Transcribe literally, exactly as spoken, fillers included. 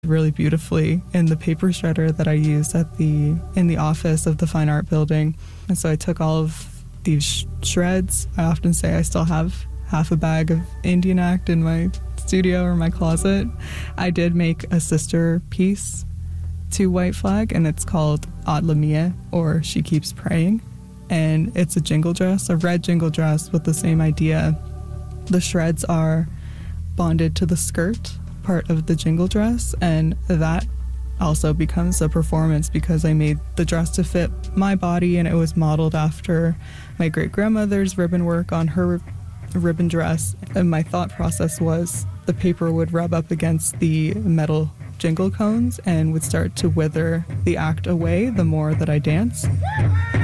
really beautifully in the paper shredder that I used at the in the office of the Fine Art Building. And so I took all of these sh- shreds. I often say I still have half a bag of Indian Act in my studio or my closet. I did make a sister piece to White Flag, and it's called Ad Lamia, or She Keeps Praying. And it's a jingle dress, a red jingle dress with the same idea. The shreds are bonded to the skirt part of the jingle dress, and that also becomes a performance because I made the dress to fit my body, and it was modeled after my great-grandmother's ribbon work on her ribbon dress. And my thought process was the paper would rub up against the metal jingle cones and would start to wither the act away the more that I dance.